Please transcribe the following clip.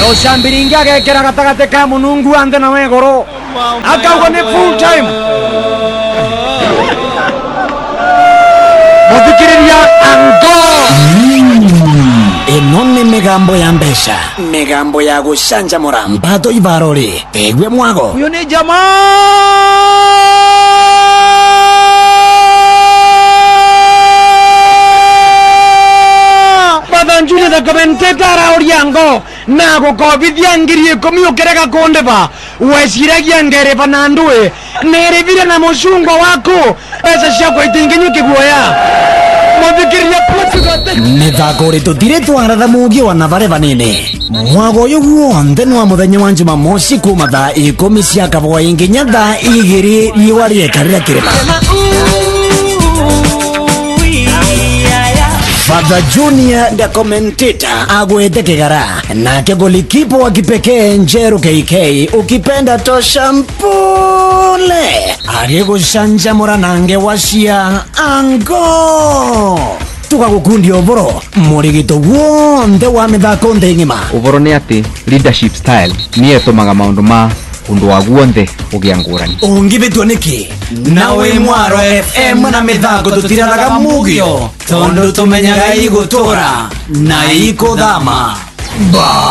Oshambiringi agekera gatagate ka munungu ande na wegoro akauga ni full time muthikiriria ango Enone megambo ya mbesha, megambo ya gushanjamura mbato ibarori egwe mwago uyo ni jamaa Badanjuli da commentator oriango nago covid yangirie komio kerega kondeba wesiragia ngere banandue nere vile na mushungo wako esa shako itingenyo kiguoya muthikiriria platugote mithako ritutire twaratha mugi wana bare banene mwago uyu guothe nwa muthenya wa Jumamosi kuma thaa 10 cia kabwayi nginya thaa 2 riũa riekarĩra kĩrĩma Father Junior the commentator agwete kigara nake golikipo wa kipekee Njeru KK ukipenda tosha mpole agigushanjamura nange wacia ango tugagukundia uboro murigito wothe wa mithako nthi ng'ima uboro ni ati leadership style ni etumaga maundu ma undu wa guothe ugia ngurani ungibitwo niki nawe Mwaro FM na mithako tutiraraga mugio tondu tumenyaga igutura na ikuthama